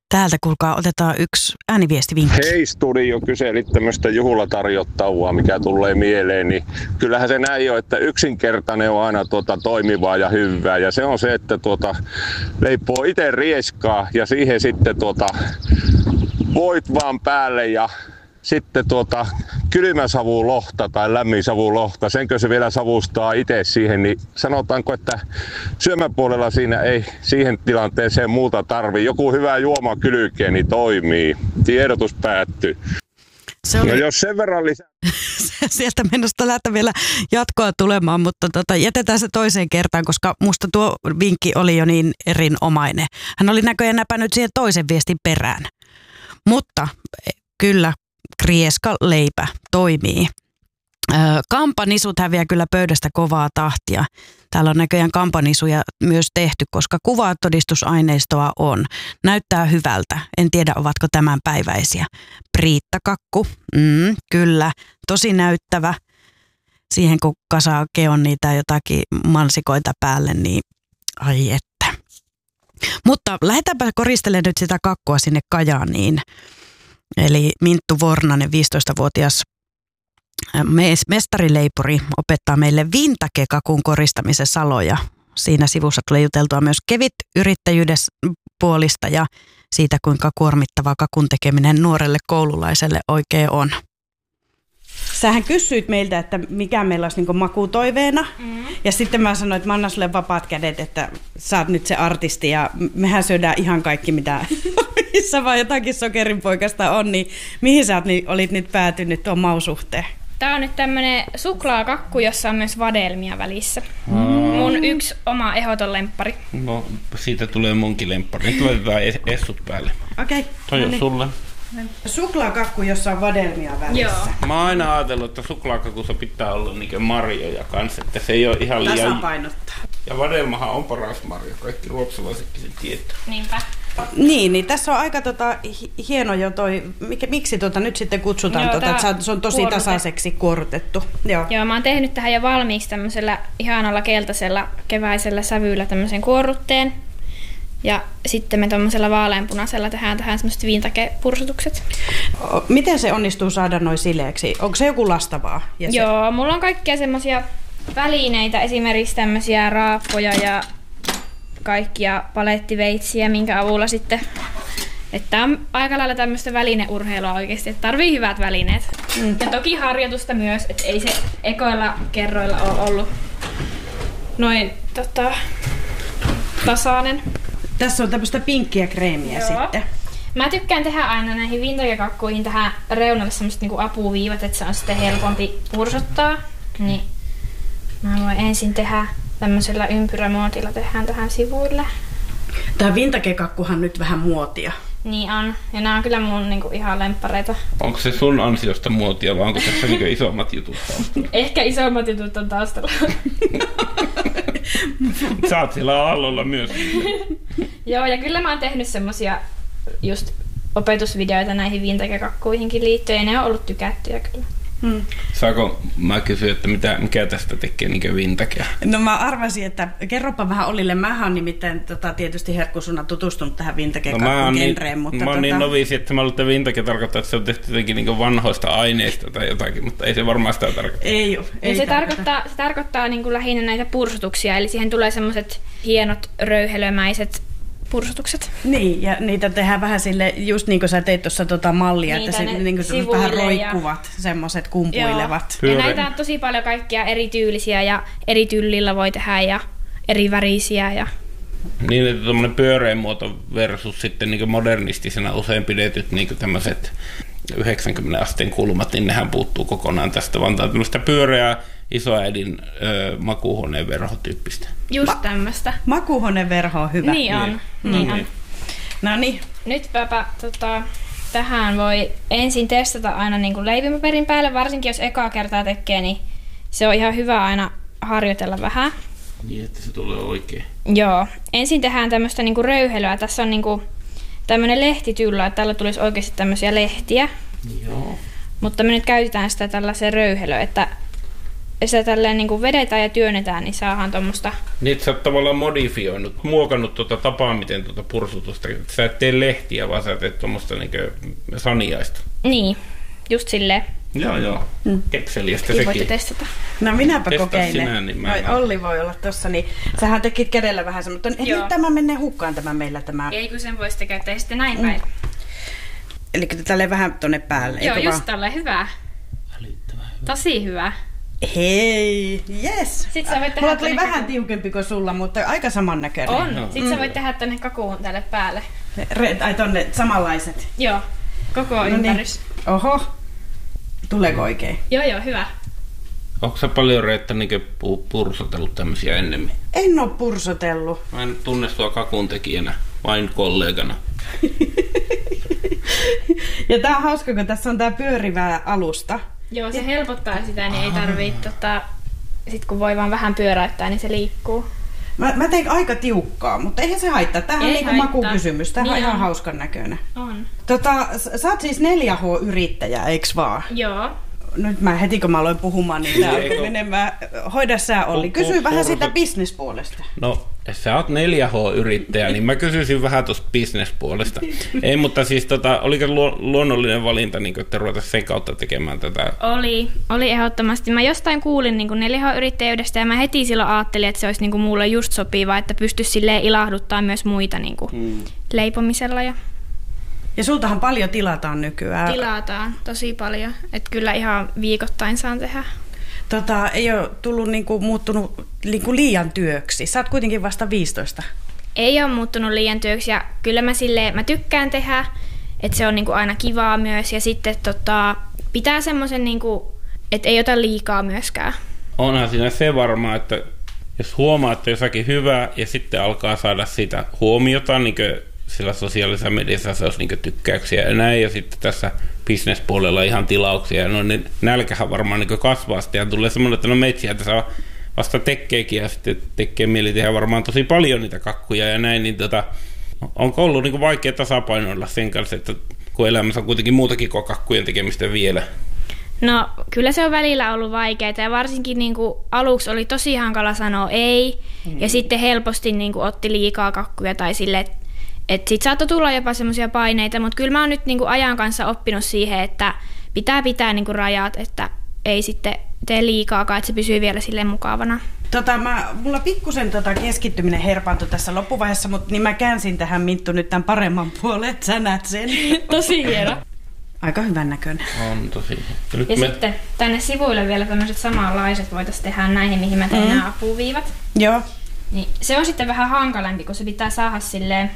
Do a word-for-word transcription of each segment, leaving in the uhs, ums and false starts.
Täältä kuulkaa, otetaan yksi ääniviestivinkki. Hei studio, kyselit tämmöistä juhlatarjottavaa, mikä tulee mieleen, niin kyllähän se näin on, että yksinkertainen on aina tuota toimivaa ja hyvää. Ja se on se, että tuota, leipoo itse rieskaa ja siihen sitten tuota, voit vaan päälle ja sitten tuota, kylmä savulohta tai lämmin savulohta, senkö se vielä savustaa itse siihen, niin sanotaanko, että syömäpuolella siinä ei siihen tilanteeseen muuta tarvii. Joku hyvä juoma kylkeen, niin toimii. Tiedotus päättyy. Se oli... No jos sen verran lisää... Sieltä menosta lähtee vielä jatkoa tulemaan, mutta tota, jätetään se toiseen kertaan, koska musta tuo vinkki oli jo niin erinomainen. Hän oli näköjään näpännyt siihen toisen viestin perään. Mutta kyllä, krieska leipä toimii. Kampanisut häviää kyllä pöydästä kovaa tahtia. Täällä on näköjään kampanisuja myös tehty, koska kuvatodistusaineistoa on. Näyttää hyvältä. En tiedä, ovatko tämänpäiväisiä. Priittakakku, mm, kyllä. Tosi näyttävä. Siihen kun kasaa keon niitä jotakin mansikoita päälle, niin ai että. Mutta lähdetäänpä koristelemaan nyt sitä kakkua sinne Kajaaniin. Eli Minttu Vornanen, viisitoistavuotias mestarileipuri, opettaa meille vintage-kakun koristamisen saloja. Siinä sivussa tulee juteltua myös kevit yrittäjyydestä puolista ja siitä, kuinka kuormittavaa kakun tekeminen nuorelle koululaiselle oikein on. Sähän kysyit meiltä, että mikä meillä olisi niin makutoiveena. Mm. Ja sitten mä sanoin, että mä annan sulle vapaat kädet, että sä oot nyt se artisti ja mehän syödään ihan kaikki, mitä missä vaan jotakin sokerinpoikasta on. Niin mihin sä oot, niin, olit nyt päätynyt tuon mausuhteen? Tää on nyt tämmönen suklaakakku, jossa on myös vadelmia välissä. Mm. Mun yksi oma ehdoton lemppari. No, siitä tulee munkin lemppari. Nyt laitetaan essut päälle. Okei. Okay. Toi on sulle. Suklaakakku, jossa on vadelmia välissä. Joo. Mä oon aina ajatellut, että suklaakakussa pitää olla niinku marjoja kanssa, että se ei ole ihan liian... Tasapainottaa. Ja vadelmahan on paras marjo, kaikki ruotsalaisetkin sen tietää. Niinpä. Niin, niin tässä on aika tota, hieno jo toi, mikä, miksi tota nyt sitten kutsutaan, Joo, tota, että se on tosi kuorute. tasaiseksi kuorutettu. Joo. Joo, mä oon tehnyt tähän jo valmiiksi tämmöisellä ihanalla keltaisella keväisellä sävyllä tämmöisen kuorrutteen. Ja sitten me tommosella vaaleanpunaisella tehdään tähän semmoiset vintage-pursutukset. Miten se onnistuu saada noin sileeksi? Onko se joku lastavaa? Ja se... Joo, mulla on kaikkia semmoisia välineitä, esimerkiksi tämmöisiä raappoja ja kaikkia palettiveitsiä, minkä avulla sitten... Että on aika lailla tämmöistä välineurheilua oikeasti, että tarvii hyvät välineet. Mm. Ja toki harjoitusta myös, että ei se ekoilla kerroilla ole ollut noin tota, tasainen. Tässä on tämmöistä pinkkiä kreemiä. Joo. Sitten. Mä tykkään tehdä aina näihin vintage-kakkuihin tähän reunalle semmoiset niinku apuviivat, että se on sitten helpompi pursuttaa. Niin mä voin ensin tehdä tämmöisellä ympyrämuotilla tehdään tähän sivuille. Tää vintage-kakkuhan nyt vähän muotia. Niin on. Ja nämä on kyllä mun niinku ihan lemppareita. Onko se sun ansiosta muotia vai onko tässä niinku isommat jutut taustalla? Ehkä isommat jutut on taustalla. Sä oot siellä aallolla myös. Joo, ja kyllä mä oon tehnyt semmosia just opetusvideoita näihin vintage-kakkuihinkin liittyen, ja ne on ollut tykättyjä kyllä. Hmm. Saako mä kysyä, että mitä, mikä tästä tekee niin vintagea? No mä arvasin, että kerropa vähän Olille. Mähän on nimittäin tota, tietysti herkkusuna tutustunut tähän vintage-kakku-genreen. No, mutta mä oon tota... niin noviisi, että mä luulen, että vintage tarkoittaa, että se on tehty jotenkin niin vanhoista aineista tai jotakin, mutta ei se varmaan sitä tarkoita. Ei ole. Ei se, tarkoittaa, se tarkoittaa niin kuin lähinnä näitä pursutuksia, eli siihen tulee semmoiset hienot röyhelömäiset pursutukset. Niin, ja niitä tehdään vähän sille, just niin kuin sä teit tuossa tota mallia, niitä että se niin kuin vähän roikkuvat, ja... semmoiset kumpuilevat. Ja näitä on tosi paljon kaikkia erityylisiä ja eri tyllillä voi tehdä ja eri värisiä. Ja... Niin, että tuommoinen pyöreä muoto versus sitten niin modernistisena usein pidetyt niin tämmöiset yhdeksänkymmentä asteen kulmat, niin nehän puuttuu kokonaan tästä, vaan tämä tämmöistä pyöreää isoäidin ö, makuuhuoneen verhotyyppistä. Just Ma- tämmöistä. Makuuhuoneen verho on hyvä. Niin on. Mm. Niin on. No niin. Nytpä tota, tähän voi ensin testata aina niin kuin leipimäperin päälle, varsinkin jos ekaa kertaa tekee, niin se on ihan hyvä aina harjoitella vähän. Niin, että se tulee oikein. Joo. Ensin tehdään tämmöistä niin kuin röyhelöä. Tässä on niin kuin tämmöinen lehtityllä, että tällä tulisi oikeasti tämmöisiä lehtiä. Joo. Mutta me nyt käytetään sitä tällaiseen röyhelöön, että sitä tälleen niin kuin vedetään ja työnnetään, niin saadaan tuommoista... Niin, sä oot tavallaan modifioinut, muokannut tuota tapaa, miten tuota pursutusta. Sä et tee lehtiä, vaan sä teet tuommoista niinku saniaista. Niin, just silleen. Joo, joo. Mm. Kekseliästä sekin. Voitte testata. No minäpä Testaa kokeilen. sinä, niin mä Ai, Olli voi olla tossa, niin sähän tekit kädellä vähän sen, mutta Joo. nyt tämä menee hukkaan tämä meillä tämä. Ei kun sen voi sitten käyttää ja sitten näin päin. Eli tälleen vähän tonne päälle. Joo, eikö just vaan? tälleen hyvä. Älyttömän hyvä. Tosi hyvä. Hei, yes. Sitten sä voit tehdä Mulla tuli tänne vähän kakuun. tiukempi kuin sulla, mutta aika samannäköinen. On. Joo. Sitten sä voit tehdä tänne kakuun tälle päälle. Re- ai tonne samanlaiset. Joo. Koko No ympärys. niin. Oho. Tuleeko oikein? Joo, joo, hyvä. Onko sä paljon, Reetta, niin pursotellut tämmöisiä ennemmin? En oo pursotellut. Mä en tunne sua kakun tekijänä, vain kollegana. Ja tää on hauska, kun tässä on tää pyörivää alusta. Joo, se helpottaa sitä, niin ei tarvii tota... Sit kun voi vaan vähän pyöräyttää, niin se liikkuu. Mä, mä tein aika tiukkaa, mutta eihän se haittaa. Tämähän on Ei niinku haittaa. makukysymys. Tämähän Niin on ihan on. hauskan näköinen. On. Tota, s- sä oot siis neljä H-yrittäjä, eiks vaan? Joo. Nyt mä heti kun mä aloin puhumaan, niin tää Eikö? alkoi menemään. Hoida sä, Olli. Pu- Kysy pu- vähän pursut- siitä bisnespuolesta. No, sä oot neljä H-yrittäjä, niin mä kysyisin vähän tuosta bisnespuolesta. Ei, mutta siis tota, oliko luo, luonnollinen valinta, niin että ruveta sen kautta tekemään tätä? Oli, oli ehdottomasti. Mä jostain kuulin niin neljä H-yrittäjyydestä ja mä heti silloin ajattelin, että se olisi niin kuin mulle just sopiva, että pystyisi silleen ilahduttaa myös muita niin kuin Hmm. leipomisella ja Ja sultahan paljon tilataan nykyään. tilataan tosi paljon. Että kyllä ihan viikoittain saan tehdä. Tota, ei ole tullut niinku, muuttunut niinku liian työksi. Sä oot kuitenkin vasta viisitoista. Ei ole muuttunut liian työksi ja kyllä mä silleen, mä tykkään tehdä, että se on niinku aina kivaa myös ja sitten tota, pitää semmoisen, niinku, että ei ota liikaa myöskään. Onhan siinä se varmaa, että jos huomaa, että jotakin hyvää ja sitten alkaa saada sitä huomiota, niin kuin sillä sosiaalisessa mediassa se olisi niin tykkäyksiä ja näin, ja sitten tässä bisnespuolella ihan tilauksia, ja no niin nälkähän varmaan niin kasvaa sitten, ja tulee semmoinen, että no metsiä tässä vasta tekkeekin, ja sitten tekee mieli tehdä varmaan tosi paljon niitä kakkuja ja näin, niin tota, onko ollut niin vaikea tasapainoilla sen kanssa, että kun elämässä on kuitenkin muutakin kuin kakkujen tekemistä vielä? No kyllä se on välillä ollut vaikeaa ja varsinkin niin kuin aluksi oli tosi hankala sanoa ei mm. ja sitten helposti niin kuin otti liikaa kakkuja tai sille, että et sit saattoi tulla jopa semmoisia paineita, mutta kyllä mä oon nyt niin kuin ajan kanssa oppinut siihen, että pitää pitää niin kuin rajat, että ei sitten tee liikaakaan, että se pysyy vielä silleen mukavana. Tota, mä, mulla pikkusen tota keskittyminen herpaantui tässä loppuvaiheessa, mutta niin mä käänsin tähän Minttu nyt tämän paremman puolen, että sä näet sen. Tosi hieno. Aika hyvän näköinen. On tosi. Nyt Ja me... sitten tänne sivuille vielä tämmöiset samanlaiset voitaisiin tehdä näihin, mihin mä tein mm. nämä apuviivat. Joo. Niin se on sitten vähän hankalampi, kun se pitää saada silleen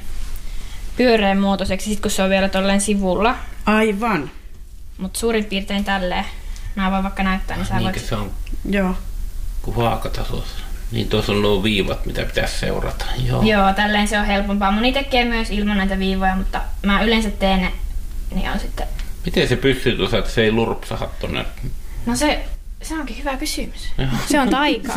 pyöreän muotoiseksi, sit kun se on vielä tolleen sivulla. Aivan. Mutta suurin piirtein tälleen. Mä voin vaikka näyttää, niin sä Niinkö voit... se on Joo. kuin vaakatasossa? Niin tuossa on nuo viivat, mitä pitäisi seurata. Joo. Joo, tälleen se on helpompaa. Moni tekee myös ilman näitä viivoja, mutta mä yleensä teen ne, niin on sitten... Miten se pystyy tuossa, että se ei lurpsaha tonne? No se, se onkin hyvä kysymys. Joo. Se on taikaa.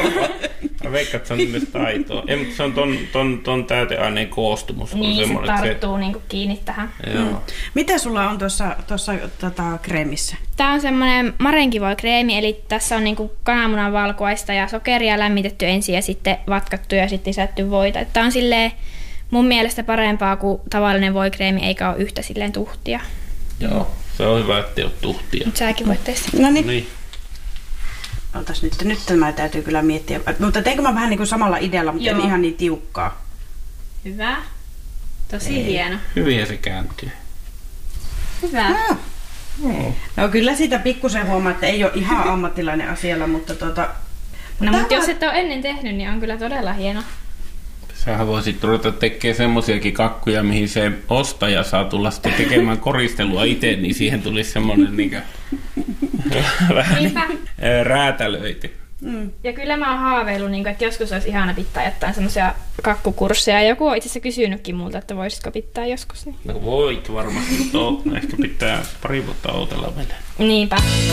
Mä veikkaan, että se on myös taitoa. Ei, mutta se on ton, ton, ton täyteaineen koostumus. Niin, on se semmoinen, että tarttuu niinku kiinni tähän. Joo. Mm. Mitä sulla on tuossa tuossa tota, kreemissä? Tää on semmonen marenkivoikreemi, eli tässä on niinku kananmunan valkuaista ja sokeria lämmitetty ensin ja sitten vatkattu ja sitten lisätty voita. Tää on silleen mun mielestä parempaa kuin tavallinen voikreemi, eikä ole yhtä silleen tuhtia. Joo, se on hyvä, ettei ole tuhtia. Mut säkin voit testata. No niin. Niin. Otas nyt, nyt tämä täytyy kyllä miettiä. Mutta teinkö mä vähän niin kuin samalla idealla, mutta en Joo. ihan niin tiukkaa. Hyvä. Tosi Ei. hieno. Hyvin se kääntyy. Hyvä. Ah. No. No kyllä siitä pikkusen huomaa, että ei ole ihan ammattilainen asialla, mutta tota... No Tämä- mutta jos et ole ennen tehnyt, niin on kyllä todella hieno. Sähän voisit ruveta tekemään semmosiakin kakkuja, mihin se ostaja saa tulla sitten tekemään koristelua itse, niin siihen tulisi semmoinen niinkö vähän Niinpä. räätälöity. Mm. Ja kyllä mä oon haaveillut, niin että joskus olisi ihana pitää jotain semmoisia kakkukursseja. Joku on itse asiassa kysynytkin multa, että voisitko pitää joskus. Niin. No voit varmasti, mutta o- ehkä pitää pari vuotta odotella vielä. Niinpä.